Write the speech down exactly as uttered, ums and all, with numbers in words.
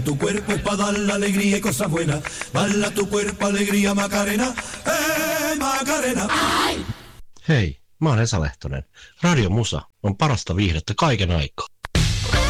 Tu cuerpo es pa' dar la alegría y cosas buenas. Bala tu cuerpo, alegría, Macarena. Eh, Macarena. Hei, mä oon Esa Lehtonen. Radio Musa on parasta viihdettä kaiken aikaa.